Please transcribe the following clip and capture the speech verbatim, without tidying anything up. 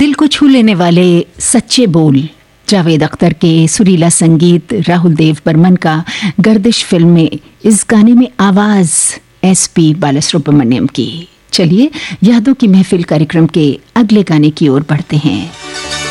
दिल को छू लेने वाले सच्चे बोल, जावेद अख्तर के सुरीला संगीत, राहुल देव बर्मन का गर्दिश फिल्म में इस गाने में आवाज एस पी बालासुब्रमण्यम की। चलिए यादों की महफिल कार्यक्रम के अगले गाने की ओर बढ़ते हैं।